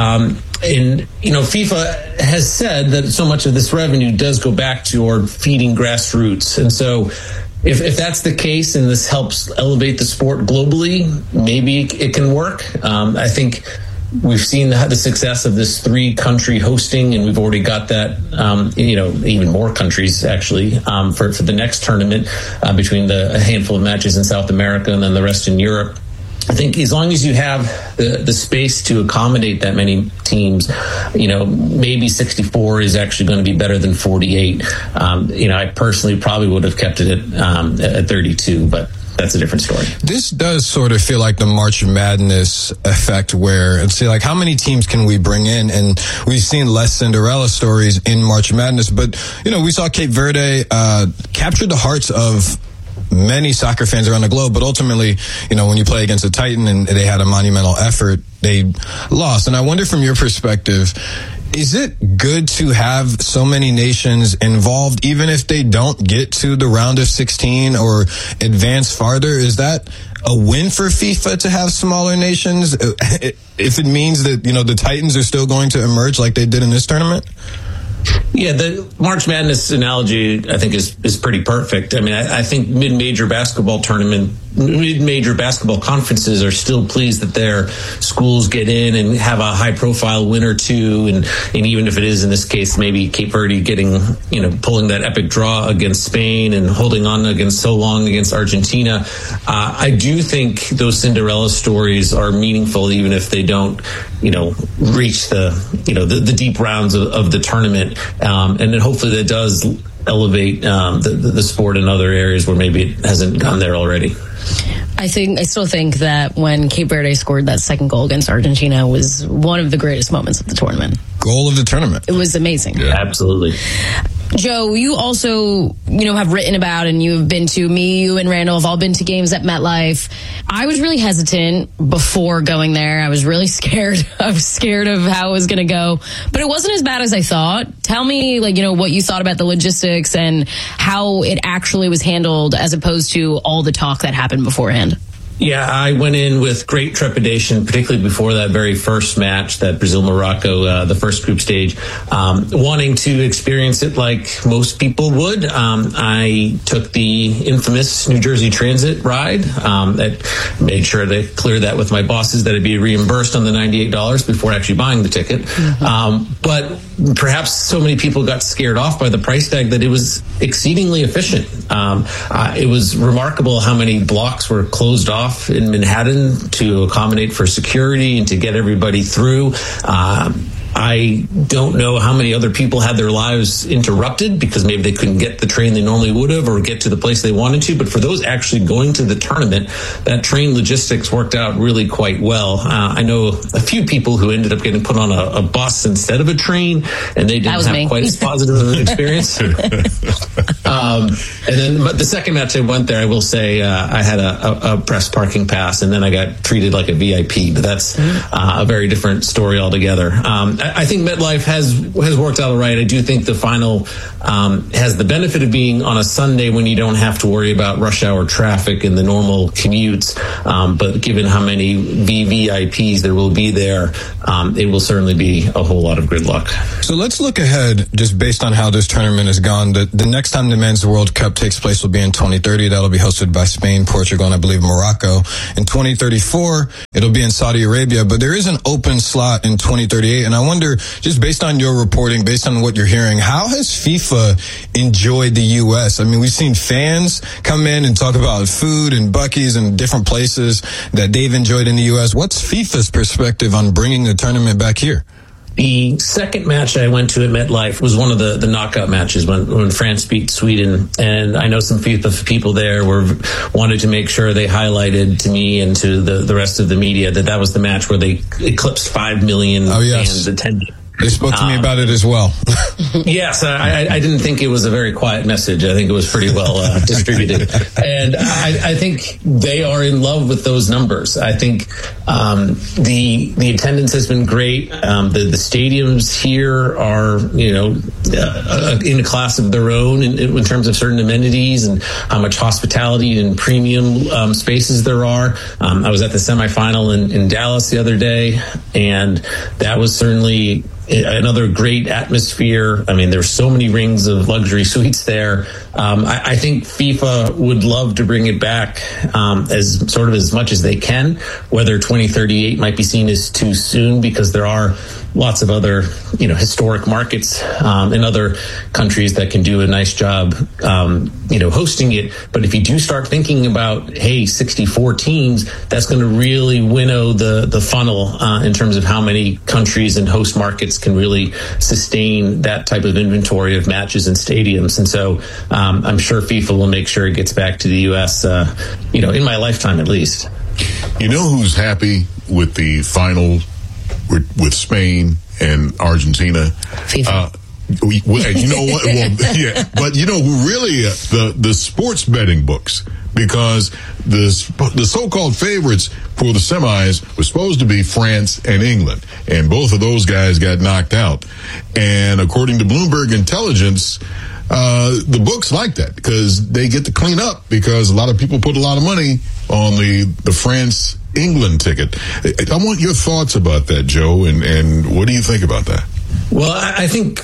FIFA has said that so much of this revenue does go back toward feeding grassroots. And so if that's the case and this helps elevate the sport globally, maybe it can work. I think we've seen the success of this 3-country hosting, and we've already got that, even more countries actually for the next tournament between a handful of matches in South America and then the rest in Europe. I think as long as you have the space to accommodate that many teams, maybe 64 is actually going to be better than 48. I personally probably would have kept it at 32, but that's a different story. This does sort of feel like the March Madness effect where it's like, how many teams can we bring in? And we've seen less Cinderella stories in March Madness, but, we saw Cape Verde capture the hearts of many soccer fans around the globe, but ultimately, when you play against a Titan and they had a monumental effort, they lost. And I wonder from your perspective, is it good to have so many nations involved, even if they don't get to the round of 16 or advance farther? Is that a win for FIFA to have smaller nations, if it means that, the Titans are still going to emerge like they did in this tournament? Yeah, the March Madness analogy, I think, is pretty perfect. I mean, I think mid-major basketball conferences are still pleased that their schools get in and have a high-profile win or two, and even if it is, in this case, maybe Cape Verde getting, pulling that epic draw against Spain and holding on against so long against Argentina. I do think those Cinderella stories are meaningful, even if they don't, reach the deep rounds of the tournament. And then hopefully that does elevate the sport in other areas where maybe it hasn't gone there already. I still think that when Cape Verde scored that second goal against Argentina was one of the greatest moments of the tournament. Goal of the tournament. It was amazing. Yeah, absolutely. Joe, you also, have written about, and you've been to, you and Randall have all been to games at MetLife. I was really hesitant before going there. I was really scared. I was scared of how it was going to go, but it wasn't as bad as I thought. Tell me, what you thought about the logistics and how it actually was handled as opposed to all the talk that happened beforehand. Yeah, I went in with great trepidation, particularly before that very first match, that Brazil-Morocco, the first group stage, wanting to experience it like most people would. I took the infamous New Jersey Transit ride. That made sure to clear that with my bosses, that I'd be reimbursed on the $98 before actually buying the ticket. But perhaps so many people got scared off by the price tag that it was exceedingly efficient. It was remarkable how many blocks were closed off in Manhattan to accommodate for security and to get everybody through. I don't know how many other people had their lives interrupted because maybe they couldn't get the train they normally would have or get to the place they wanted to. But for those actually going to the tournament, that train logistics worked out really quite well. I know a few people who ended up getting put on a bus instead of a train, and they didn't have quite as positive of an experience. And then, but the second match I went there, I will say I had a press parking pass, and then I got treated like a VIP. But that's a very different story altogether. I think MetLife has worked out all right. I do think the final has the benefit of being on a Sunday when you don't have to worry about rush hour traffic and the normal commutes. But given how many VVIPs there will be there, it will certainly be a whole lot of gridlock. So let's look ahead, just based on how this tournament has gone. The next time the Men's World Cup takes place will be in 2030. That'll be hosted by Spain, Portugal, and I believe Morocco. In 2034, it'll be in Saudi Arabia. But there is an open slot in 2038, and I wonder, just based on your reporting, based on what you're hearing, how has FIFA enjoyed the U.S.? I mean, we've seen fans come in and talk about food and Buc-ee's and different places that they've enjoyed in the U.S. What's FIFA's perspective on bringing the tournament back here? The second match I went to at MetLife was one of the knockout matches when France beat Sweden. And I know some FIFA people there wanted to make sure they highlighted to me and to the rest of the media that was the match where they eclipsed 5 million fans attending. They spoke to me about it as well. Yes, I didn't think it was a very quiet message. I think it was pretty well distributed. And I think they are in love with those numbers. I think the attendance has been great. The stadiums here are, in a class of their own in terms of certain amenities and how much hospitality and premium spaces there are. I was at the semifinal in Dallas the other day, and that was certainly another great atmosphere. I mean, there's so many rings of luxury suites there. I think FIFA would love to bring it back as much as they can. Whether 2038 might be seen as too soon, because there are lots of other, historic markets in other countries that can do a nice job, hosting it. But if you do start thinking about, 64 teams, that's going to really winnow the funnel in terms of how many countries and host markets can really sustain that type of inventory of matches and stadiums. And so I'm sure FIFA will make sure it gets back to the U.S., in my lifetime at least. You know who's happy with the final with Spain and Argentina? FIFA. You know what? Well, yeah, but you know who really the sports betting books, because the so-called favorites for the semis was supposed to be France and England, and both of those guys got knocked out. And according to Bloomberg Intelligence, the books like that because they get to clean up, because a lot of people put a lot of money on the France-England ticket. I want your thoughts about that, Joe, and what do you think about that? Well, I think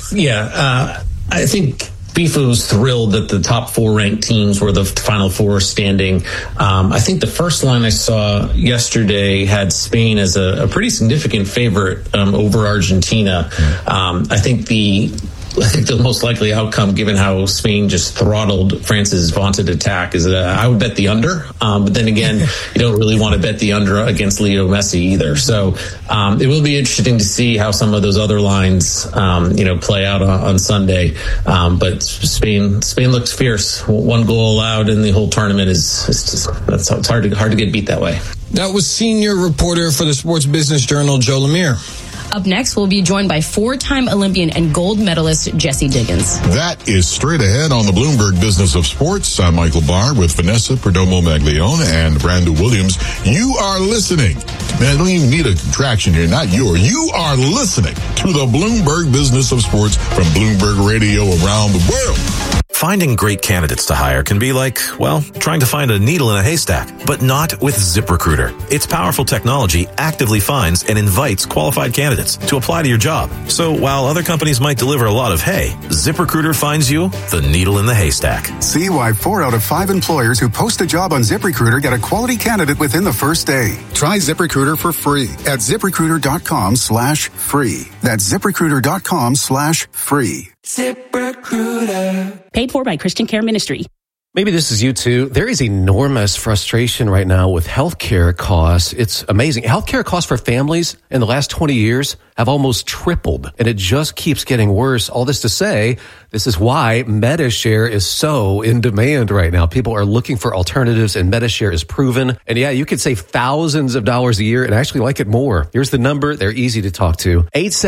FIFA was thrilled that the top 4 ranked teams were the final 4 standing. I think the first line I saw yesterday had Spain as a pretty significant favorite over Argentina. I think the most likely outcome, given how Spain just throttled France's vaunted attack, is that I would bet the under. But then again, you don't really want to bet the under against Leo Messi either. So it will be interesting to see how some of those other lines, play out on Sunday. But Spain looks fierce. 1 goal allowed in the whole tournament it's hard to get beat that way. That was senior reporter for the Sports Business Journal, Joe Lemire. Up next, we'll be joined by 4-time Olympian and gold medalist Jesse Diggins. That is straight ahead on the Bloomberg Business of Sports. I'm Michael Barr with Vanessa Perdomo-Maglione and Brandon Williams. You are listening. Man, I don't even need a contraction here. Not your. You are listening to the Bloomberg Business of Sports from Bloomberg Radio around the world. Finding great candidates to hire can be like, well, trying to find a needle in a haystack, but not with ZipRecruiter. Its powerful technology actively finds and invites qualified candidates to apply to your job. So while other companies might deliver a lot of hay, ZipRecruiter finds you the needle in the haystack. See why 4 out of 5 employers who post a job on ZipRecruiter get a quality candidate within the first day. Try ZipRecruiter for free at ZipRecruiter.com/free. That's ZipRecruiter.com/free. ZipRecruiter. Paid for by Christian Care Ministry. Maybe this is you too. There is enormous frustration right now with healthcare costs. It's amazing. Healthcare costs for families in the last 20 years have almost tripled, and it just keeps getting worse. All this to say, this is why Medi-Share is so in demand right now. People are looking for alternatives, and Medi-Share is proven. And yeah, you could save thousands of dollars a year and actually like it more. Here's the number. They're easy to talk to.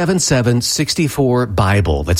877-64-BIBLE. That's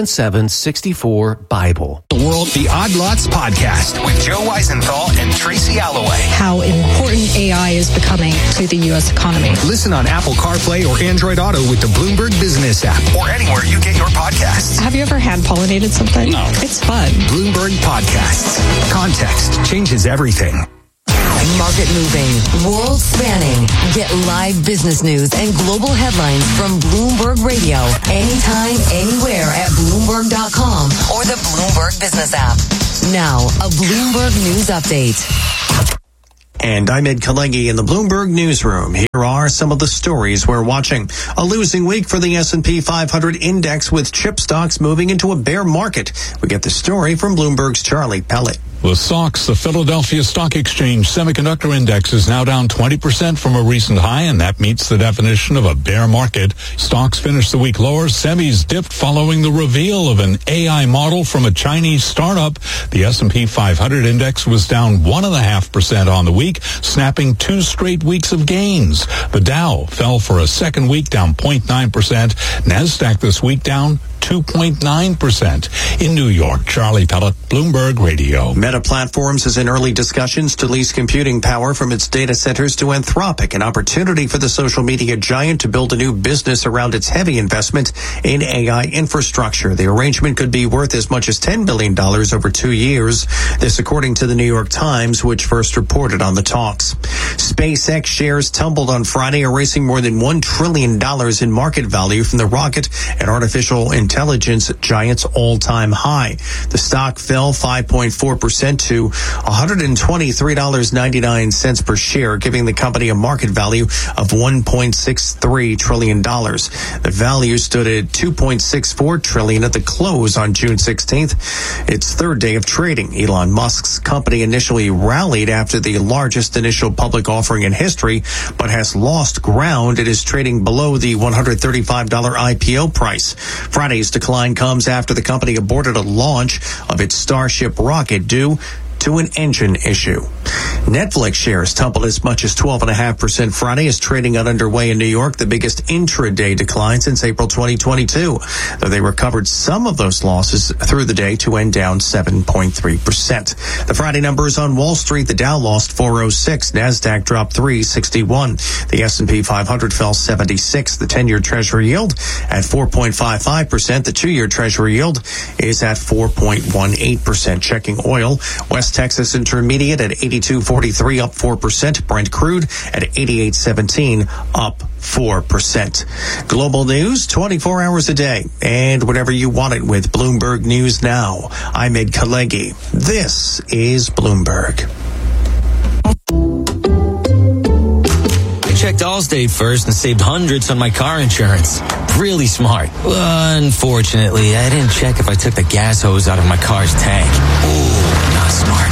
877-64-BIBLE. The World, the Odd Lots Podcast with Joe Weisenthal and Tracy Alloway. How important AI is becoming to the U.S. economy. Listen on Apple CarPlay or Android Auto with the Bloomberg Business app or anywhere you get your podcasts. Have you ever hand-pollinated something? No. It's fun. Bloomberg Podcasts. Context changes everything. Market moving, world spanning. Get live business news and global headlines from Bloomberg Radio. Anytime, anywhere at Bloomberg.com or the Bloomberg Business app. Now, a Bloomberg News Update. And I'm Ed Kalegi in the Bloomberg Newsroom. Here are some of the stories we're watching. A losing week for the S&P 500 index with chip stocks moving into a bear market. We get the story from Bloomberg's Charlie Pellet. The SOX, the Philadelphia Stock Exchange Semiconductor Index, is now down 20% from a recent high, and that meets the definition of a bear market. Stocks finished the week lower. Semis dipped following the reveal of an AI model from a Chinese startup. The S&P 500 index was down 1.5% on the week, snapping 2 straight weeks of gains. The Dow fell for a second week, down 0.9%. NASDAQ this week down 2.9%. In New York, Charlie Pellet, Bloomberg Radio. Meta Platforms is in early discussions to lease computing power from its data centers to Anthropic, an opportunity for the social media giant to build a new business around its heavy investment in AI infrastructure. The arrangement could be worth as much as $10 billion over 2 years. This according to the New York Times, which first reported on the talks. SpaceX shares tumbled on Friday, erasing more than $1 trillion in market value from the rocket and artificial intelligence giant's all-time high. The stock fell 5.4% to $123.99 per share, giving the company a market value of $1.63 trillion. The value stood at $2.64 trillion at the close on June 16th, its third day of trading. Elon Musk's company initially rallied after the largest initial public offering in history, but has lost ground. It is trading below the $135 IPO price. Friday's decline comes after the company aborted a launch of its Starship rocket due to an engine issue. Netflix shares tumbled as much as 12.5% Friday as trading got underway in New York, the biggest intraday decline since April 2022, though they recovered some of those losses through the day to end down 7.3%. The Friday numbers on Wall Street: the Dow lost 406, NASDAQ dropped 361, the S&P 500 fell 76, the 10-year Treasury yield at 4.55%, the 2-year Treasury yield is at 4.18%. Checking oil, West Texas Intermediate at 82.43, up 4%. Brent crude at 88.17, up 4%. Global news 24 hours a day, and whenever you want it with Bloomberg News Now. I'm Ed Kalegi. This is Bloomberg. I checked Allstate first and saved hundreds on my car insurance. Really smart. Unfortunately, I didn't check if I took the gas hose out of my car's tank. Ooh, not smart.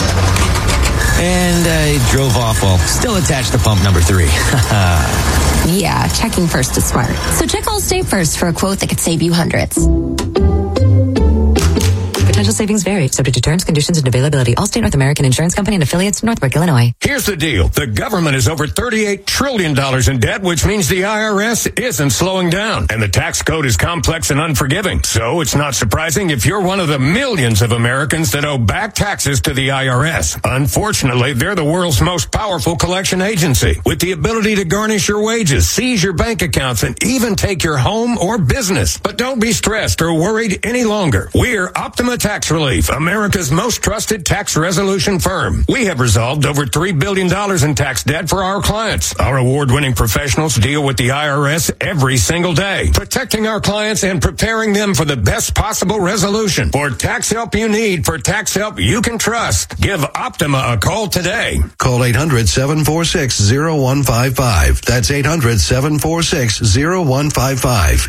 And I drove off while still attached to pump number 3. Yeah, checking first is smart. So check Allstate first for a quote that could save you hundreds. Potential savings vary, subject to terms, conditions, and availability. Allstate North American Insurance Company and affiliates, Northbrook, Illinois. Here's the deal. The government is over $38 trillion in debt, which means the IRS isn't slowing down. And the tax code is complex and unforgiving. So it's not surprising if you're one of the millions of Americans that owe back taxes to the IRS. Unfortunately, they're the world's most powerful collection agency, with the ability to garnish your wages, seize your bank accounts, and even take your home or business. But don't be stressed or worried any longer. We're Optima Tax Relief, America's most trusted tax resolution firm. We have resolved over $3 billion in tax debt for our clients. Our award-winning professionals deal with the IRS every single day, protecting our clients and preparing them for the best possible resolution. For tax help you need, for tax help you can trust, give Optima a call today. Call 800-746-0155. That's 800-746-0155.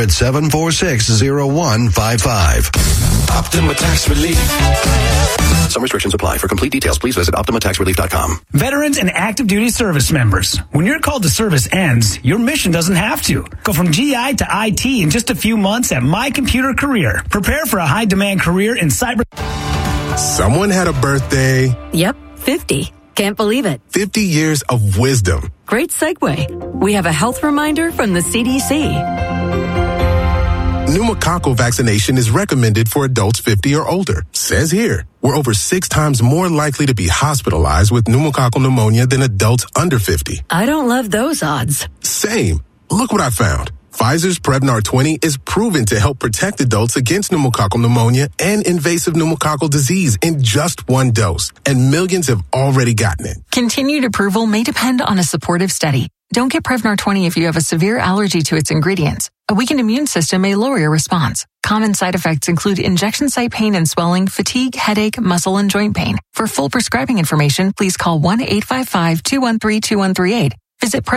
800-746-0155. Optima Tax Relief. Some restrictions apply. For complete details, please visit OptimaTaxRelief.com. Veterans and active duty service members. When your call to service ends, your mission doesn't have to. Go from GI to IT in just a few months at My Computer Career. Prepare for a high-demand career in cyber. Someone had a birthday. Yep, 50. Can't believe it. 50 years of wisdom. Great segue. We have a health reminder from the CDC. Pneumococcal vaccination is recommended for adults 50 or older. Says here, we're over 6 times more likely to be hospitalized with pneumococcal pneumonia than adults under 50. I don't love those odds. Same. Look what I found. Pfizer's Prevnar 20 is proven to help protect adults against pneumococcal pneumonia and invasive pneumococcal disease in just 1 dose, and millions have already gotten it. Continued approval may depend on a supportive study. Don't get Prevnar 20 if you have a severe allergy to its ingredients. A weakened immune system may lower your response. Common side effects include injection site pain and swelling, fatigue, headache, muscle, and joint pain. For full prescribing information, please call 1-855-213-2138. Visit